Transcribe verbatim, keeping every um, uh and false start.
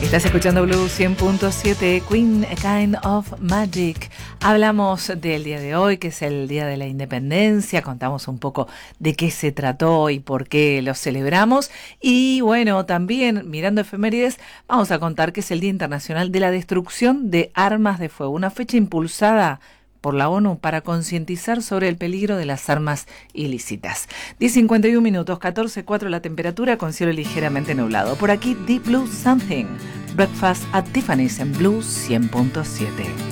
Estás escuchando Blue cien punto siete, Queen, A Kind of Magic. Hablamos del día de hoy, que es el Día de la Independencia. Contamos un poco de qué se trató y por qué lo celebramos. Y bueno, también mirando efemérides, vamos a contar que es el Día Internacional de la Destrucción de Armas de Fuego. Una fecha impulsada por la ONU para concientizar sobre el peligro de las armas ilícitas. diez cincuenta y uno minutos, catorce punto cuatro la temperatura con cielo ligeramente nublado. Por aquí Deep Blue Something, Breakfast at Tiffany's en Blue cien punto siete.